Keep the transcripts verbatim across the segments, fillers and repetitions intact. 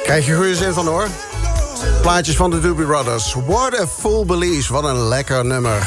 Krijg je goede zin van, hoor. Plaatjes van de Doobie Brothers. What a Fool Believes. Wat een lekker nummer.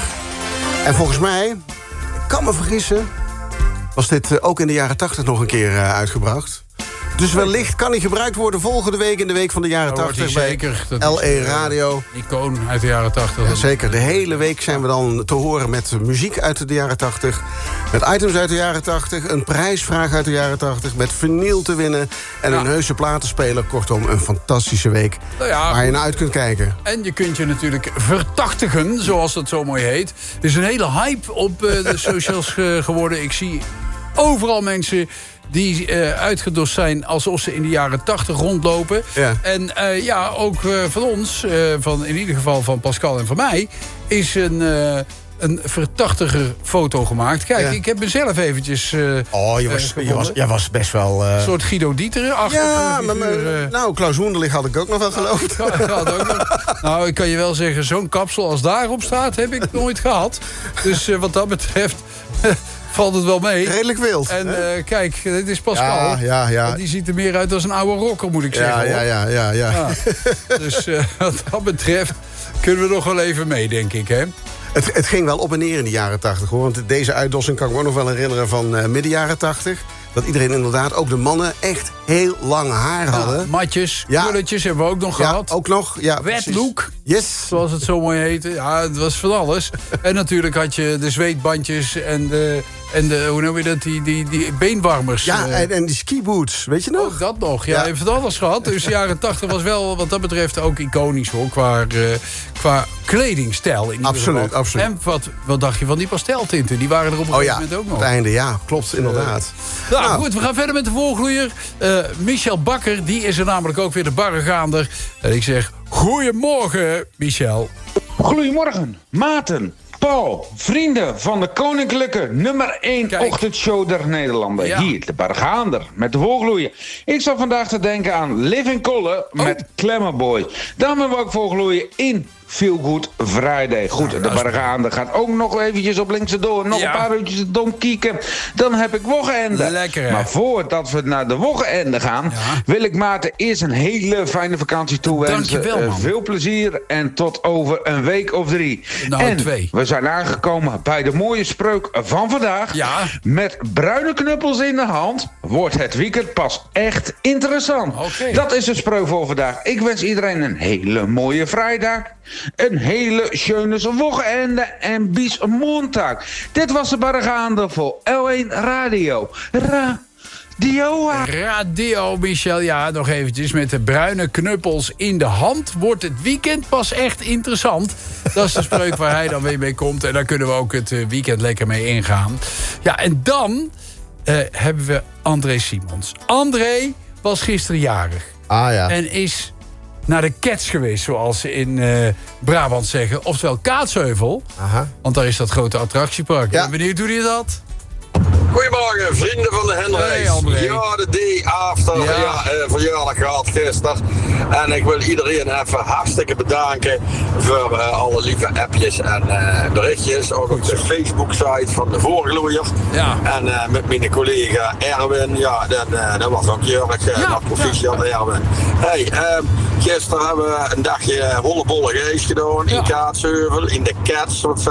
En volgens mij, ik kan me vergissen, was dit ook in de jaren tachtig nog een keer uh, uitgebracht. Dus wellicht kan hij gebruikt worden volgende week in de week van de jaren tachtig bij L A Radio. Icoon uit de jaren tachtig. Ja, zeker, de hele week zijn we dan te horen met muziek uit de jaren tachtig. Met items uit de jaren tachtig, een prijsvraag uit de jaren tachtig, met vinyl te winnen en ja. een heuse platenspeler. Kortom, een fantastische week nou ja, waar je naar uit kunt kijken. En je kunt je natuurlijk vertachtigen, zoals dat zo mooi heet. Er is een hele hype op uh, de socials uh, geworden. Ik zie overal mensen die uh, uitgedost zijn alsof ze in de jaren tachtig rondlopen. Ja. En uh, ja, ook uh, van ons, uh, van, in ieder geval van Pascal en van mij, is een, uh, een vertachtiger foto gemaakt. Kijk, ja. ik heb mezelf eventjes uh, Oh, je was, uh, je was, jij was best wel Uh... een soort Guido Dieteren. Ja, maar me, uh... nou, Klaus Hoenderlich had ik ook nog wel geloofd. Nou, ik had ook nog. Nou, ik kan je wel zeggen, zo'n kapsel als daarop staat heb ik nooit gehad. Dus uh, wat dat betreft valt het wel mee. Redelijk wild. En uh, kijk, dit is Pascal. Ja, ja, ja. Die ziet er meer uit als een oude rocker, moet ik ja, zeggen. Ja, ja, ja, ja, ja. ja. Dus uh, wat dat betreft kunnen we nog wel even mee, denk ik, hè? Het, het ging wel op en neer in de jaren tachtig, hoor. Want deze uitdossing kan ik me ook nog wel herinneren van uh, midden jaren tachtig. Dat iedereen inderdaad, ook de mannen, echt heel lang haar hadden. Ja, matjes, krulletjes ja. hebben we ook nog ja, gehad. ook nog. Ja, wet look. Yes. Zoals het zo mooi heette. Ja, het was van alles. En natuurlijk had je de zweetbandjes en de, en de hoe noem je dat, die, die, die beenwarmers. Ja, en, en die skiboots, weet je nog? Ook dat nog. Ja, ja. Je hebt van alles gehad. Dus de jaren tachtig was wel, wat dat betreft, ook iconisch, hoor. Qua, uh, qua kledingstijl in ieder absoluut, geval. absoluut. En wat, wat dacht je van die pasteltinten? Die waren er op een oh, gegeven ja. moment ook nog. Op het einde, ja. Klopt, inderdaad. Uh, nou, nou, goed, we gaan verder met de voorgloeier. Uh, Michel Bakker, die is er namelijk ook weer de barregaander. En ik zeg, goedemorgen, Michel. Goedemorgen, maten, Paul, vrienden van de koninklijke nummer één Kijk. ochtendshow der Nederlanden. Ja. Hier, de barregaander, met de voorgloeier. Ik zal vandaag te denken aan Living Color oh. met Klemmerboy. Dan hebben we ook voorgloeien in Feel Good Friday. Goed, nou, de barregaander gaat ook nog eventjes op links door. Nog ja. een paar uurtjes dom kieken. Dan heb ik woggenende. Lekker, hè? Maar voordat we naar de woggenende gaan, ja. wil ik Maarten eerst een hele fijne vakantie toewensen. Dankjewel, man. Veel plezier en tot over een week of drie. Nou, en twee. we zijn aangekomen bij de mooie spreuk van vandaag. Ja. Met bruine knuppels in de hand wordt het weekend pas echt interessant. Okay. Dat is de spreuk voor vandaag. Ik wens iedereen een hele mooie vrijdag. Een hele schöne wochenende en bis Montag. Dit was de barregaander voor L één Radio. Radio. Radio, Michel. Ja, nog eventjes. Met de bruine knuppels in de hand wordt het weekend pas echt interessant. Dat is de spreuk waar hij dan weer mee komt. En daar kunnen we ook het weekend lekker mee ingaan. Ja, en dan uh, hebben we André Simons. André was gisteren jarig. Ah ja. En is naar de Cats geweest, zoals ze in uh, Brabant zeggen. Oftewel Kaatsheuvel. Aha. Want daar is dat grote attractiepark. Ja. Ben je benieuwd hoe die dat? Goedemorgen, vrienden van de Henrijs. Hey, ja, de day after. Ja, ja uh, verjaardag gehad gisteren. En ik wil iedereen even hartstikke bedanken voor uh, alle lieve appjes en uh, berichtjes. Ook op de Facebook-site van de voorgloeier. Ja. En uh, met mijn collega Erwin. Ja, dat, uh, dat was ook Jurk. Uh, ja, proficiat ja. Erwin. Hey, uh, gisteren hebben we een dagje hollebolle geest gedaan. Ja. In Kaatsheuvel, in de Cats. Wat